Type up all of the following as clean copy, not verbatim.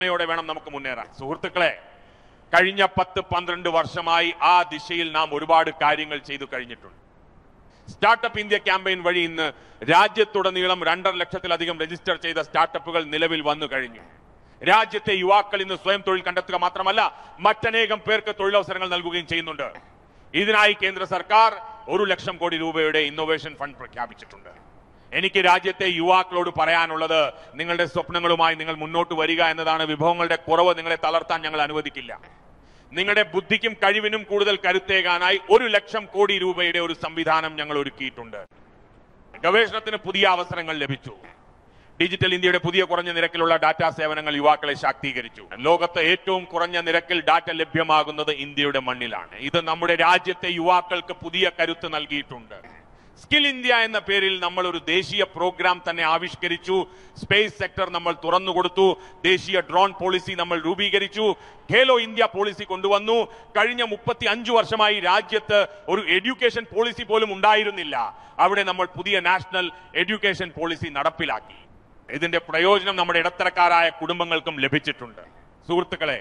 യോടെ വേണം നമുക്ക് മുന്നേറാൻ. സുഹൃത്തുക്കളെ, കഴിഞ്ഞ 10-12 വർഷമായി ആ ദിശയിൽ നാം ഒരുപാട് കാര്യങ്ങൾ ചെയ്തു കഴിഞ്ഞിട്ടുണ്ട്. സ്റ്റാർട്ടപ്പ് ഇന്ത്യ ക്യാമ്പയിൻ വഴി ഇന്ന് രാജ്യത്തുടനീളം 2.5 ലക്ഷത്തിലധികം രജിസ്റ്റർ ചെയ്ത സ്റ്റാർട്ടപ്പുകൾ നിലവിൽ വന്നു കഴിഞ്ഞു. രാജ്യത്തെ യുവാക്കൾ ഇന്ന് സ്വയം തൊഴിൽ കണ്ടെത്തുക മാത്രമല്ല, മറ്റനേകം പേർക്ക് തൊഴിലവസരങ്ങൾ നൽകുകയും ചെയ്യുന്നുണ്ട്. ഇതിനായി കേന്ദ്ര സർക്കാർ 1 ലക്ഷം കോടി രൂപയുടെ ഇന്നോവേഷൻ ഫണ്ട് പ്രഖ്യാപിച്ചിട്ടുണ്ട്. എനിക്ക് രാജ്യത്തെ യുവാക്കളോട് പറയാനുള്ളത്, നിങ്ങളുടെ സ്വപ്നങ്ങളുമായി നിങ്ങൾ മുന്നോട്ട് വരിക എന്നതാണ്. വിഭവങ്ങളുടെ കുറവ് നിങ്ങളെ തളർത്താൻ ഞങ്ങൾ അനുവദിക്കില്ല. നിങ്ങളുടെ ബുദ്ധിക്കും കഴിവിനും കൂടുതൽ കരുത്തേകാനായി 1 ലക്ഷം കോടി രൂപയുടെ ഒരു സംവിധാനം ഞങ്ങൾ ഒരുക്കിയിട്ടുണ്ട്. ഗവേഷണത്തിന് പുതിയ അവസരങ്ങൾ ലഭിച്ചു. ഡിജിറ്റൽ ഇന്ത്യയുടെ പുതിയ കുറഞ്ഞ നിരക്കിലുള്ള ഡാറ്റാ സേവനങ്ങൾ യുവാക്കളെ ശാക്തീകരിച്ചു. ലോകത്ത് ഏറ്റവും കുറഞ്ഞ നിരക്കിൽ ഡാറ്റ ലഭ്യമാകുന്നത് ഇന്ത്യയുടെ മണ്ണിലാണ്. ഇത് നമ്മുടെ രാജ്യത്തെ യുവാക്കൾക്ക് പുതിയ കരുത്ത് നൽകിയിട്ടുണ്ട്. സ്കിൽ ഇന്ത്യ എന്ന പേരിൽ നമ്മൾ ഒരു ദേശീയ പ്രോഗ്രാം തന്നെ ആവിഷ്കരിച്ചു. സ്പേസ് സെക്ടർ നമ്മൾ തുറന്നുകൊടുത്തു. ദേശീയ ഡ്രോൺ പോളിസി നമ്മൾ രൂപീകരിച്ചു. ഖേലോ ഇന്ത്യ പോളിസി കൊണ്ടുവന്നു. കഴിഞ്ഞ 35 വർഷമായി രാജ്യത്ത് ഒരു എഡ്യൂക്കേഷൻ പോളിസി പോലും ഉണ്ടായിരുന്നില്ല. അവിടെ നമ്മൾ പുതിയ നാഷണൽ എഡ്യൂക്കേഷൻ പോളിസി നടപ്പിലാക്കി. ഇതിന്റെ പ്രയോജനം നമ്മുടെ ഇടത്തരക്കാരായ കുടുംബങ്ങൾക്കും ലഭിച്ചിട്ടുണ്ട്. സുഹൃത്തുക്കളെ,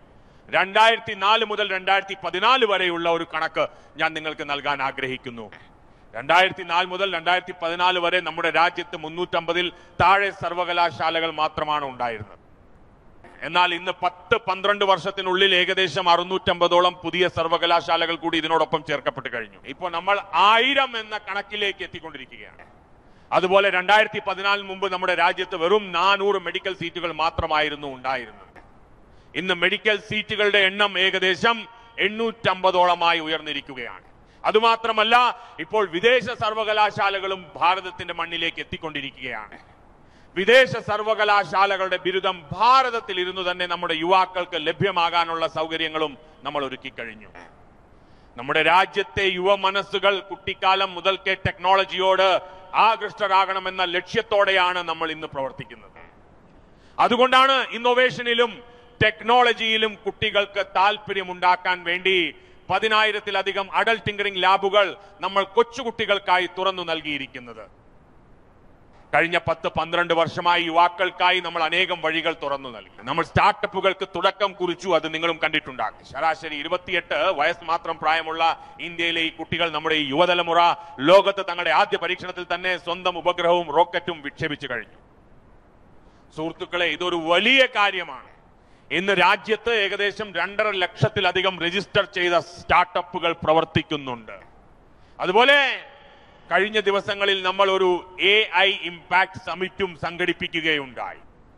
2004 മുതൽ 2014 വരെയുള്ള ഒരു കണക്ക് ഞാൻ നിങ്ങൾക്ക് നൽകാൻ ആഗ്രഹിക്കുന്നു. 2004 മുതൽ 2014 വരെ നമ്മുടെ രാജ്യത്ത് 350-ൽ താഴെ സർവകലാശാലകൾ മാത്രമാണ് ഉണ്ടായിരുന്നത്. എന്നാൽ ഇന്ന് 10-12 വർഷത്തിനുള്ളിൽ ഏകദേശം 650ഓളം പുതിയ സർവകലാശാലകൾ കൂടി ഇതിനോടൊപ്പം ചേർക്കപ്പെട്ട് കഴിഞ്ഞു. ഇപ്പോൾ നമ്മൾ 1000 എന്ന കണക്കിലേക്ക് എത്തിക്കൊണ്ടിരിക്കുകയാണ്. അതുപോലെ 2014 മുമ്പ് നമ്മുടെ രാജ്യത്ത് വെറും 400 മെഡിക്കൽ സീറ്റുകൾ മാത്രമായിരുന്നു ഉണ്ടായിരുന്നത്. ഇന്ന് മെഡിക്കൽ സീറ്റുകളുടെ എണ്ണം ഏകദേശം 850ഓളമായി ഉയർന്നിരിക്കുകയാണ്. അതുമാത്രമല്ല, ഇപ്പോൾ വിദേശ സർവകലാശാലകളും ഭാരതത്തിന്റെ മണ്ണിലേക്ക് എത്തിക്കൊണ്ടിരിക്കുകയാണ്. വിദേശ സർവകലാശാലകളുടെ ബിരുദം ഭാരതത്തിൽ ഇരുന്നു തന്നെ നമ്മുടെ യുവാക്കൾക്ക് ലഭ്യമാകാനുള്ള സൗകര്യങ്ങളും നമ്മൾ ഒരുക്കി കഴിഞ്ഞു. നമ്മുടെ രാജ്യത്തെ യുവ മനസ്സുകൾ കുട്ടിക്കാലം മുതൽക്കേ ടെക്നോളജിയോട് ആകൃഷ്ടരാകണമെന്ന ലക്ഷ്യത്തോടെയാണ് നമ്മൾ ഇന്ന് പ്രവർത്തിക്കുന്നത്. അതുകൊണ്ടാണ് ഇന്നോവേഷനിലും ടെക്നോളജിയിലും കുട്ടികൾക്ക് താല്പര്യമുണ്ടാക്കാൻ വേണ്ടി 10,000-ലധികം അഡൽട്ട് ടിങ്കറിംഗ് ലാബുകൾ നമ്മൾ കൊച്ചുകുട്ടികൾക്കായി തുറന്നു നൽകിയിരിക്കുന്നത്. കഴിഞ്ഞ 10-12 വർഷമായി യുവാക്കൾക്കായി നമ്മൾ അനേകം വഴികൾ തുറന്നു നൽകി. നമ്മൾ സ്റ്റാർട്ടപ്പുകൾക്ക് തുടക്കം കുറിച്ചു. അത് നിങ്ങളും കണ്ടിട്ടുണ്ടാകും. ശരാശരി 28 വയസ്സ് മാത്രം പ്രായമുള്ള ഇന്ത്യയിലെ ഈ കുട്ടികൾ, നമ്മുടെ ഈ യുവതലമുറ, ലോകത്ത് തങ്ങളുടെ ആദ്യ പരീക്ഷണത്തിൽ തന്നെ സ്വന്തം ഉപഗ്രഹവും റോക്കറ്റും വിക്ഷേപിച്ചു കഴിഞ്ഞു. സുഹൃത്തുക്കളെ, ഇതൊരു വലിയ കാര്യമാണ്. ഇന്ന് രാജ്യത്ത് ഏകദേശം 2.5 ലക്ഷത്തിലധികം രജിസ്റ്റർ ചെയ്ത സ്റ്റാർട്ടപ്പുകൾ പ്രവർത്തിക്കുന്നുണ്ട്. അതുപോലെ കഴിഞ്ഞ ദിവസങ്ങളിൽ നമ്മൾ ഒരു AI ഇമ്പാക്ട് സമിറ്റും സംഘടിപ്പിക്കുകയുണ്ടായി.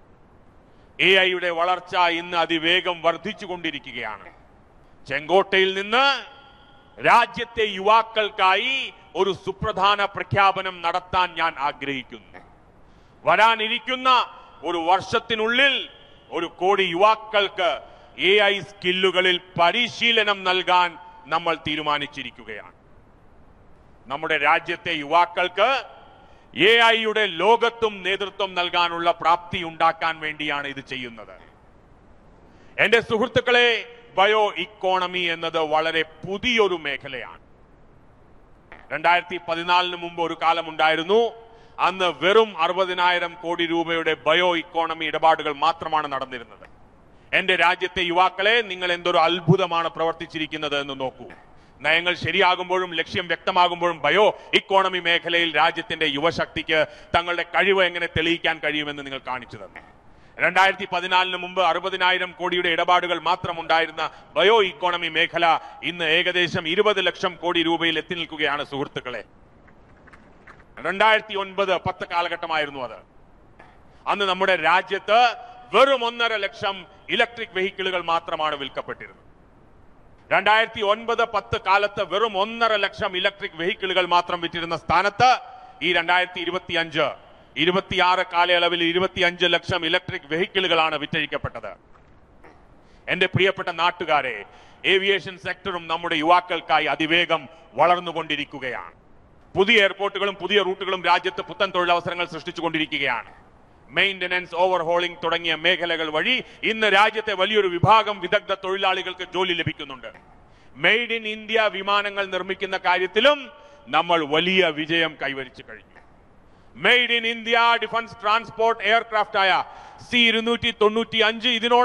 AIയുടെ വളർച്ച ഇന്ന് അതിവേഗം വർദ്ധിച്ചുകൊണ്ടിരിക്കുകയാണ്. ചെങ്കോട്ടയിൽ നിന്ന് രാജ്യത്തെ യുവാക്കൾക്കായി ഒരു സുപ്രധാന പ്രഖ്യാപനം നടത്താൻ ഞാൻ ആഗ്രഹിക്കുന്നു. വരാനിരിക്കുന്ന ഒരു വർഷത്തിനുള്ളിൽ 1 കോടി യുവാക്കൾക്ക് AI സ്കില്ലുകളിൽ പരിശീലനം നൽകാൻ നമ്മൾ തീരുമാനിച്ചിരിക്കുകയാണ്. നമ്മുടെ രാജ്യത്തെ യുവാക്കൾക്ക് AIയുടെ ലോകത്തും നേതൃത്വം നൽകാനുള്ള പ്രാപ്തി ഉണ്ടാക്കാൻ വേണ്ടിയാണ് ഇത് ചെയ്യുന്നത്. എന്റെ സുഹൃത്തുക്കളെ, ബയോ ഇക്കോണമി എന്നത് വളരെ പുതിയൊരു മേഖലയാണ്. 2014 മുമ്പ് ഒരു കാലമുണ്ടായിരുന്നു. അന്ന് വെറും 60,000 കോടി രൂപയുടെ ബയോ ഇക്കോണമി ഇടപാടുകൾ മാത്രമാണ് നടന്നിരുന്നത്. എന്റെ രാജ്യത്തെ യുവാക്കളെ, നിങ്ങൾ എന്തൊരു അത്ഭുതമാണ് പ്രവർത്തിച്ചിരിക്കുന്നത് എന്ന് നോക്കൂ. നയങ്ങൾ ശരിയാകുമ്പോഴും ലക്ഷ്യം വ്യക്തമാകുമ്പോഴും ബയോ ഇക്കോണമി മേഖലയിൽ രാജ്യത്തിന്റെ യുവശക്തിക്ക് തങ്ങളുടെ കഴിവ് എങ്ങനെ തെളിയിക്കാൻ കഴിയുമെന്ന് നിങ്ങൾ കാണിച്ചു തന്നു. 2014 മുമ്പ് 60,000 കോടിയുടെ ഇടപാടുകൾ മാത്രമുണ്ടായിരുന്ന ബയോ ഇക്കോണമി മേഖല ഇന്ന് ഏകദേശം 20 ലക്ഷം കോടി രൂപയിൽ എത്തി നിൽക്കുകയാണ്. സുഹൃത്തുക്കളെ, 2009-10 കാലഘട്ടമായിരുന്നു അത്. അന്ന് നമ്മുടെ രാജ്യത്ത് വെറും 1.5 ലക്ഷം ഇലക്ട്രിക് വെഹിക്കിളുകൾ മാത്രമാണ് വിൽക്കപ്പെട്ടിരുന്നത്. 2009-10 കാലത്ത് വെറും 1.5 ലക്ഷം ഇലക്ട്രിക് വെഹിക്കിളുകൾ മാത്രം വിറ്റിരുന്ന സ്ഥാനത്ത് ഈ 2025-26 കാലയളവിൽ 25 ലക്ഷം ഇലക്ട്രിക് വെഹിക്കിളുകളാണ് വിറ്റഴിക്കപ്പെട്ടത്. എന്റെ പ്രിയപ്പെട്ട നാട്ടുകാരെ, ഏവിയേഷൻ സെക്ടറും നമ്മുടെ യുവാക്കൾക്കായി അതിവേഗം വളർന്നുകൊണ്ടിരിക്കുകയാണ്. പുതിയ എയർപോർട്ടുകളും പുതിയ റൂട്ടുകളും രാജ്യത്ത് പുത്തൻ തൊഴിലവസരങ്ങൾ സൃഷ്ടിച്ചുകൊണ്ടിരിക്കുകയാണ്. മെയിന്റനൻസ്, ഓവർഹോളിംഗ് തുടങ്ങിയ മേഖലകൾ വഴി ഇന്ന് രാജ്യത്തെ വലിയൊരു വിഭാഗം വിദഗ്ധ തൊഴിലാളികൾക്ക് ജോലി ലഭിക്കുന്നുണ്ട്. മെയ്ഡ് ഇൻ ഇന്ത്യ വിമാനങ്ങൾ നിർമ്മിക്കുന്ന കാര്യത്തിലും നമ്മൾ വലിയ വിജയം കൈവരിച്ചു കഴിഞ്ഞു. Made in India defence transport aircraft ആയ C-295 ഇതിനോട്